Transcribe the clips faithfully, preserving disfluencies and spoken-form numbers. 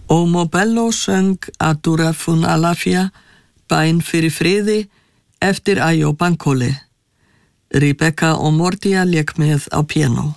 Og Mobello söng Adura fun Alafia, bæn fyrir friði, eftir Ayo Bankole. Rebecca Omordia lék með á piano.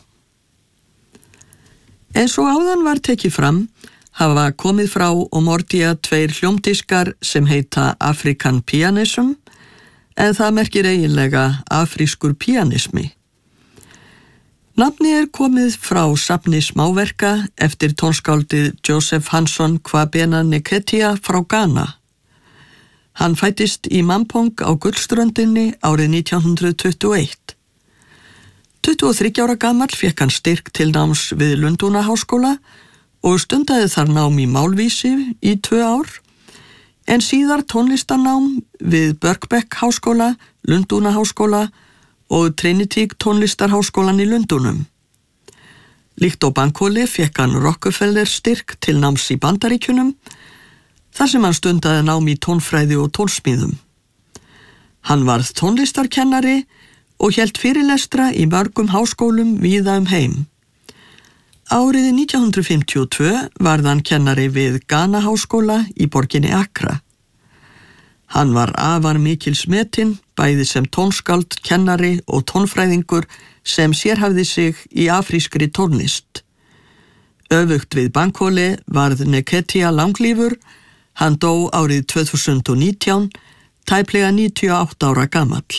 Eins og áðan var tekið fram, hafa komið frá Omordia tveir hljómdiskar sem heita African Pianism, en það merkir eiginlega afrískur pianismi. Nafni er komið frá safni smáverka eftir tónskáldið Joseph Hanson Kwabena Nketia frá Ghana. Hann fættist í Mampong á Gullströndinni árið nítján hundrað tuttugu og eitt. tuttugu og þriggja ára gamall fékk hann styrk til náms við Lundúnaháskóla og stundaði þar nám í málvísi í tvö ár, en síðar tónlistarnám við Birkbeck háskóla, Lundúnaháskóla og Trinity tónlistarháskólan í Lundúnum. Líkt á Bankole fékk hann Rockefeller styrk til náms í Bandaríkjunum, þar sem hann stundaði nám í tónfræði og tónsmíðum. Hann varð tónlistarkennari og hélt fyrirlestra í mörgum háskólum víða um heim. Árið nítján hundrað fimmtíu og tvö varð hann kennari við Ghana háskóla í borginni Accra. Hann var afar mikils metinn, bæði sem tónskáld, kennari og tónfræðingur sem sérhæfði sig í afrískri tónlist. Öfugt við Bankole varð Nketia langlífur, hann dó árið tvö þúsund og nítján, tæplega níutíu og átta ára gamall.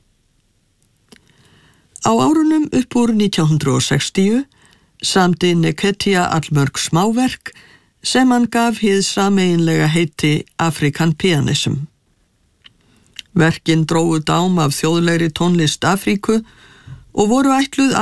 Á árunum upp úr nítján hundrað og sextíu samdi Nketia allmörg smáverk sem hann gaf hið sameiginlega heiti African Pianism. Verkin drógu dám af þjóðlegri tónlist Afríku og voru ætluð